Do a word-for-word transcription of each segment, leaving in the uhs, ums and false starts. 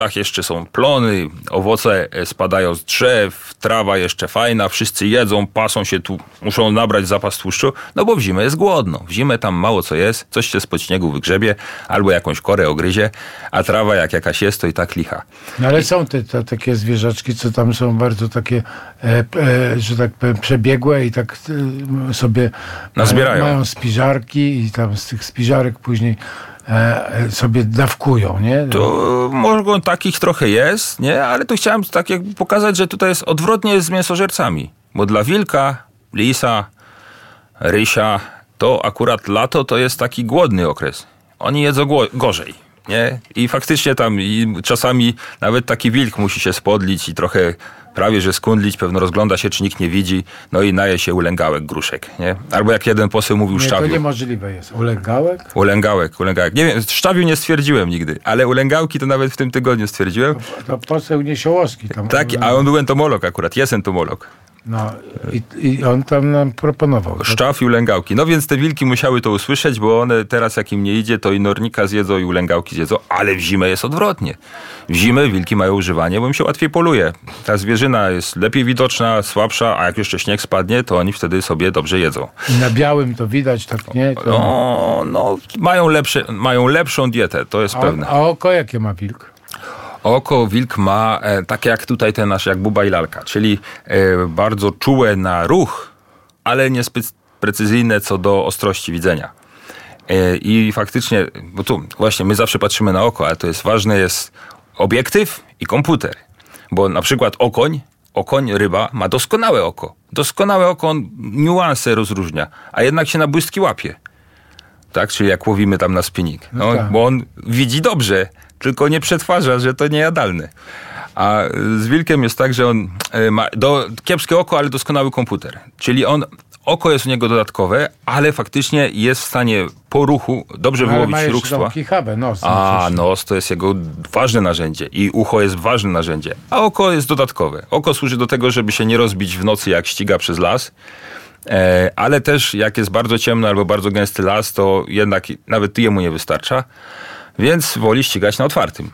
jeszcze są plony, owoce spadają z drzew, trawa jeszcze fajna, wszyscy jedzą, pasą się tu, muszą nabrać zapas tłuszczu, no bo w zimę jest głodno. W zimę tam mało co jest, coś się spod śniegu wygrzebie, albo jakąś korę ogryzie, a trawa jak jakaś jest, to i tak licha. No ale są te, te takie zwierzaczki, co tam są bardzo takie, e, e, że tak powiem, przebiegłe i tak e, sobie Nazbierają. mają spiżarki i tam z tych spiżarek później e, sobie dawkują, nie? To mogą takich trochę jest, nie? Ale tu chciałem tak jakby pokazać, że tutaj jest odwrotnie z mięsożercami. Bo dla wilka, lisa, rysia, to akurat lato to jest taki głodny okres. Oni jedzą gło- gorzej, nie? I faktycznie tam i czasami nawet taki wilk musi się spodlić i trochę prawie że skundlić, pewno rozgląda się, czy nikt nie widzi, no i naje się ulęgałek, gruszek, nie? Albo jak jeden poseł mówił nie, szczawiu. To niemożliwe jest. Ulęgałek? Ulęgałek, ulęgałek. Nie wiem, szczawiu nie stwierdziłem nigdy, ale ulęgałki to nawet w tym tygodniu stwierdziłem. To, to poseł Niesiołowski tam. Tak, a on był entomolog akurat, jest entomolog. No i, i on tam nam proponował. Szczaw i ulęgałki. No więc te wilki musiały to usłyszeć, bo one teraz jak im nie idzie, to i nornika zjedzą i ulęgałki zjedzą, ale w zimę jest odwrotnie. W zimę wilki mają używanie, bo im się łatwiej poluje. Ta zwierzyna jest lepiej widoczna, słabsza, a jak jeszcze śnieg spadnie, to oni wtedy sobie dobrze jedzą. I na białym to widać, tak nie? To... No, no mają, lepsze, mają lepszą dietę, to jest a, pewne. A oko jakie ma wilk? Oko wilk ma, e, tak jak tutaj ten nasz, jak buba i lalka, czyli e, bardzo czułe na ruch, ale niezbyt precyzyjne co do ostrości widzenia. E, I faktycznie, bo tu właśnie my zawsze patrzymy na oko, ale to jest ważne jest obiektyw i komputer. Bo na przykład okoń, okoń, ryba ma doskonałe oko. Doskonałe oko, on niuanse rozróżnia, a jednak się na błyski łapie. Tak, czyli jak łowimy tam na spinning. No, no tak. Bo on widzi dobrze, tylko nie przetwarza, że to niejadalne. A z wilkiem jest tak, że on ma do, kiepskie oko, ale doskonały komputer. Czyli on, oko jest u niego dodatkowe, ale faktycznie jest w stanie po ruchu dobrze ale wyłowić ma jeszcze ruchstwa. kichawę, nos. A, nos to jest jego ważne narzędzie i ucho jest ważne narzędzie, a oko jest dodatkowe. Oko służy do tego, żeby się nie rozbić w nocy, jak ściga przez las. E, ale też jak jest bardzo ciemny albo bardzo gęsty las, to jednak nawet jemu nie wystarcza, więc woli ścigać na otwartym.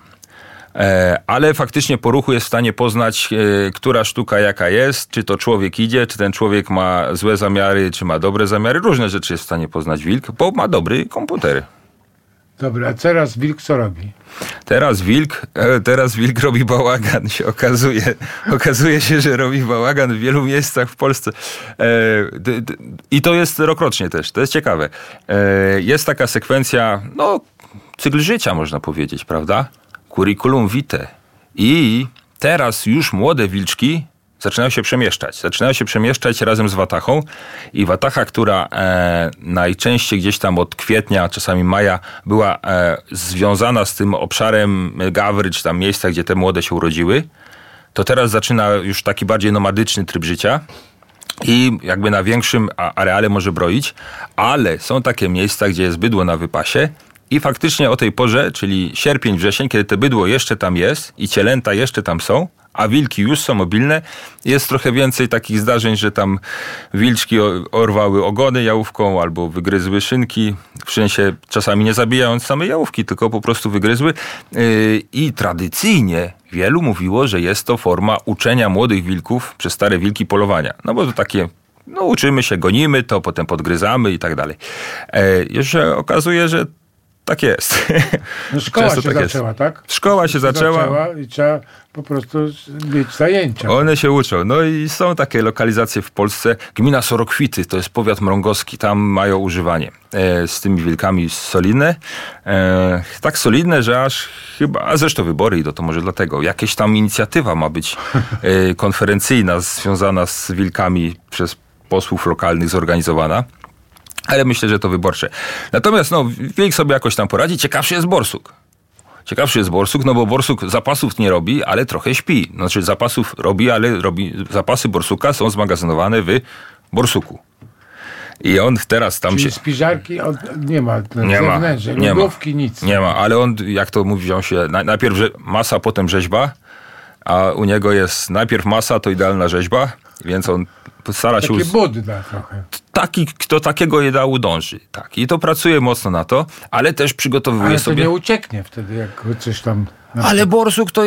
E, ale faktycznie po ruchu jest w stanie poznać, e, która sztuka jaka jest, czy to człowiek idzie, czy ten człowiek ma złe zamiary, czy ma dobre zamiary. Różne rzeczy jest w stanie poznać wilk, bo ma dobry komputer. Dobra, a teraz wilk co robi? Teraz wilk, e, teraz wilk robi bałagan, się okazuje. Okazuje się, że robi bałagan w wielu miejscach w Polsce. E, d, d, I to jest rokrocznie też, to jest ciekawe. E, jest taka sekwencja, no, cykl życia można powiedzieć, prawda? Curriculum vitae. I teraz już młode wilczki zaczynają się przemieszczać. Zaczynają się przemieszczać razem z watachą i watacha, która e, najczęściej gdzieś tam od kwietnia, czasami maja była e, związana z tym obszarem Gawry, czy tam miejsca, gdzie te młode się urodziły, to teraz zaczyna już taki bardziej nomadyczny tryb życia i jakby na większym areale może broić, ale są takie miejsca, gdzie jest bydło na wypasie i faktycznie o tej porze, czyli sierpień, wrzesień, kiedy to bydło jeszcze tam jest i cielęta jeszcze tam są, a wilki już są mobilne, jest trochę więcej takich zdarzeń, że tam wilczki orwały ogony jałówką albo wygryzły szynki, w sensie czasami nie zabijając samej jałówki, tylko po prostu wygryzły. I tradycyjnie wielu mówiło, że jest to forma uczenia młodych wilków przez stare wilki polowania. No bo to takie, no uczymy się, gonimy to, potem podgryzamy i tak dalej. Jeszcze okazuje, że tak jest. No szkoła się tak zaczęła, jest. tak? Szkoła się zaczęła. zaczęła i trzeba po prostu mieć zajęcia. One się uczą. No i są takie lokalizacje w Polsce. Gmina Sorokwity, to jest powiat mrągowski, tam mają używanie e, z tymi wilkami solidne. E, tak solidne, że aż chyba, a zresztą wybory idą, to może dlatego. Jakieś tam inicjatywa ma być e, konferencyjna związana z wilkami przez posłów lokalnych zorganizowana. Ale myślę, że to wyborcze. Natomiast no, wilk sobie jakoś tam poradzi. Ciekawszy jest borsuk. Ciekawszy jest borsuk, no bo borsuk zapasów nie robi, ale trochę śpi. Znaczy zapasów robi, ale robi zapasy borsuka są zmagazynowane w borsuku. I on teraz tam Czyli się... spiżarki on nie ma. Nie ma, nie ma. Nic. Nie ma, ale on, jak to mówią się, najpierw masa, potem rzeźba, a u niego jest najpierw masa, to idealna rzeźba, więc on stara się... Takie budda trochę. taki, kto takiego ideału dąży. Tak. I to pracuje mocno na to, ale też przygotowuje Ale to sobie... nie ucieknie wtedy, jak coś tam... Ale borsuk to